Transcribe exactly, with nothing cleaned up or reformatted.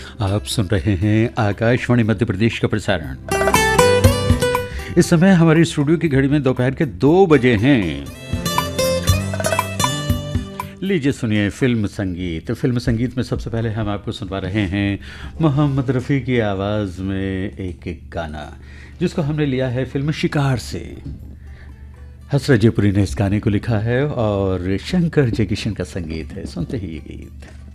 आप सुन रहे हैं आकाशवाणी मध्य प्रदेश का प्रसारण। इस समय हमारे स्टूडियो की घड़ी में दोपहर के दो बजे हैं। लीजिए सुनिए फिल्म संगीत। फिल्म संगीत में सबसे पहले हम आपको सुनवा रहे हैं मोहम्मद रफ़ी की आवाज़ में एक एक गाना, जिसको हमने लिया है फिल्म शिकार से। हसरत जयपुरी ने इस गाने को लिखा है और शंकर जयकिशन का संगीत है। सुनते ही ये गीत।